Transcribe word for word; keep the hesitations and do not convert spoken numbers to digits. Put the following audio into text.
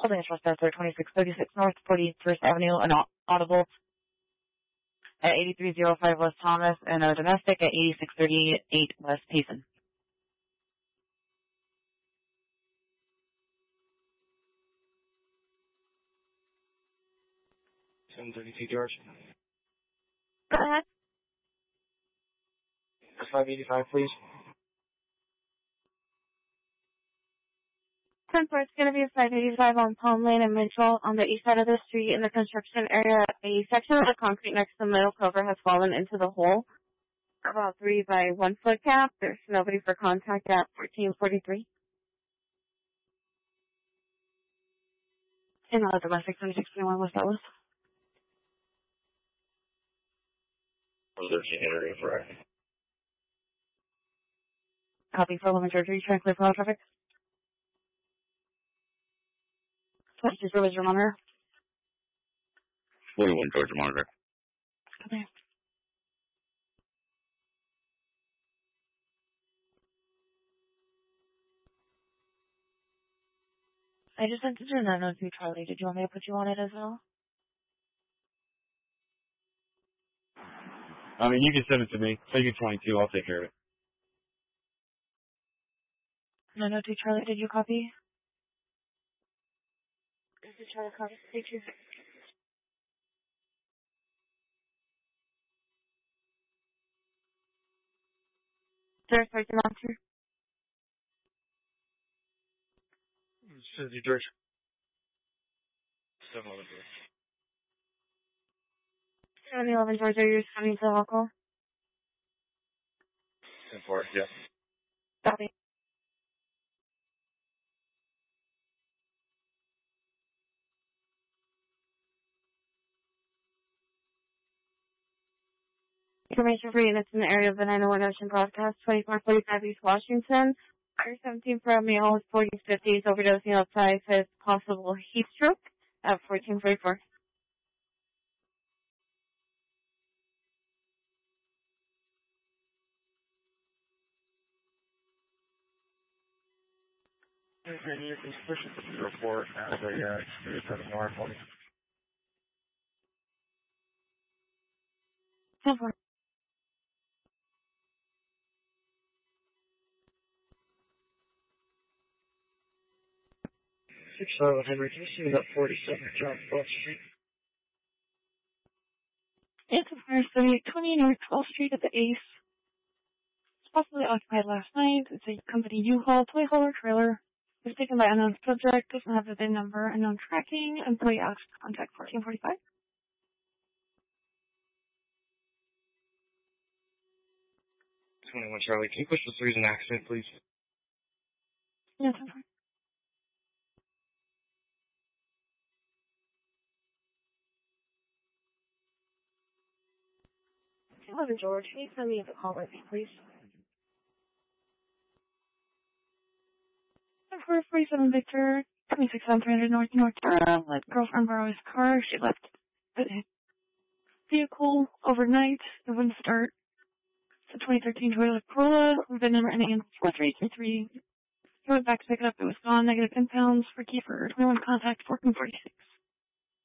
Holding Trust Star twenty-six thirty-six North forty-first Avenue, an audible at eighty-three oh five West Thomas, and a domestic at eighty-six thirty-eight West Payson. seven thirty-two George. Go ahead. five eighty-five, please. ten four, it's going to be a five eighty-five on Palm Lane and Mitchell on the east side of the street in the construction area. A section of the concrete next to the middle cover has fallen into the hole. About three by one foot gap. There's nobody for contact at fourteen forty-three. In the domestic thirty-six twenty-one West Dallas. thirteen area for it. Copy for eleven Georgia. You trying to clear for all traffic? twenty-two for Wizard Monitor. forty-one Georgia Monitor. Okay. I just sent it to nine oh two Charlie. Did you want me to put you on it as well? I mean, you can send it to me. Take it twenty-two. I'll take care of it. nine oh two Charlie, did you copy? This is Charlie Copy. Thank you. Sir, sorry, come on through. City George. seven eleven George. seven eleven Georgia, you're coming to the local? ten four, yeah. Copy. Information for units in the area of the nine oh one Ocean Broadcast, twenty-four forty-five East Washington. Air seventeen for a male with forty fifty is overdosing outside with possible heat stroke at fourteen forty-four. You can push it to the report as a uh, seven north for me. ten four. six oh Henry, can you see me that forty-seven John twelfth Street? It's a fire seventy-eight twenty North twelfth Street at the Ace. It's possibly occupied last night. It's a company U-Haul toy hauler trailer. It was taken by unknown subject. Doesn't have the V I N number. Unknown tracking. Employee asked to contact fourteen forty-five. twenty-one Charlie, can you push the threes in accident, please? Yes, I'm fine. eleven George, can you send me a call with me, please? four forty-seven Victor, twenty-six seven three hundred North North Tara. Let girlfriend borrow his car. She left the vehicle overnight. It wouldn't start. It's a twenty thirteen Toyota Corolla. V I N number ending in four three three three. He went back to pick it up. It was gone. Negative impounds for Kiefer. twenty-one contact fourteen forty-six.